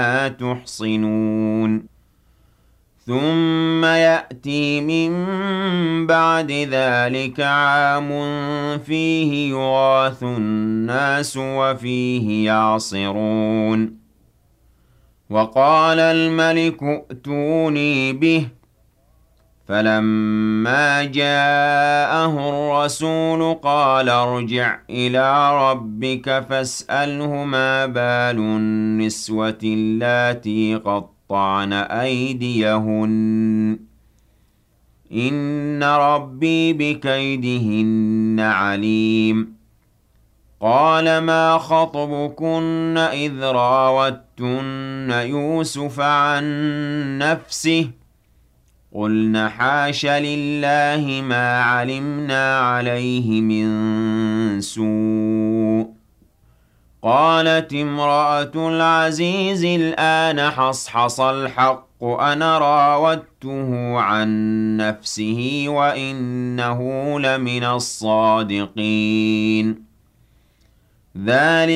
تحصنون ثم يأتي من بعد ذلك عام فيه يغاث الناس وفيه يعصرون وقال الملك ائتوني به فلما جاءه الرسول قال ارجع إلى ربك فاسأله ما بال النسوة اللاتي قطعن أيديهن إن ربي بكيدهن عليم قال ما خطبكن إذ راوتن يوسف عن نفسه قلن حاش لله ما علمنا عليه من سوء قالت امرأة العزيز الآن حصحص الحق أنا راودته عن نفسه وإنه لمن الصادقين ذلك